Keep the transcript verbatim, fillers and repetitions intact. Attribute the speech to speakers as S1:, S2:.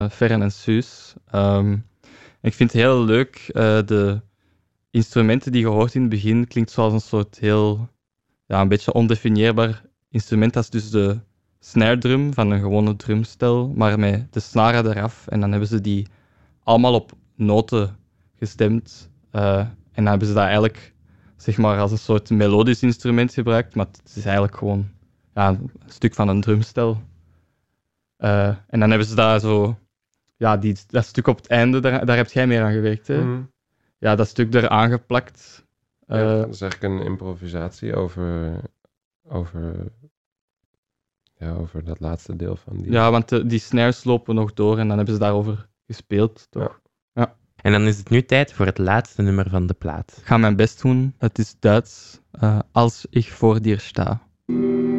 S1: Feren en Suus. Um, ik vind het heel leuk. Uh, de instrumenten die je hoort in het begin klinkt zoals een soort heel, ja, een beetje ondefinieerbaar instrument. Dat is dus de snare drum van een gewone drumstel, maar met de snaren eraf. En dan hebben ze die allemaal op noten gestemd. Uh, en dan hebben ze dat eigenlijk, zeg maar, als een soort melodisch instrument gebruikt, maar het is eigenlijk gewoon, ja, een stuk van een drumstel. Uh, en dan hebben ze daar zo, ja, die, dat stuk op het einde, daar, daar heb jij mee aan gewerkt, hè? Mm. Ja, dat stuk er aangeplakt.
S2: Uh, ja, dat is eigenlijk een improvisatie over, over, ja, over dat laatste deel van die...
S1: Ja, want de, die snares lopen nog door en dan hebben ze daarover gespeeld, toch? Ja. Ja.
S3: En dan is het nu tijd voor het laatste nummer van de plaat.
S1: Ik ga mijn best doen. Het is Duits. Uh, als ik voor dir sta.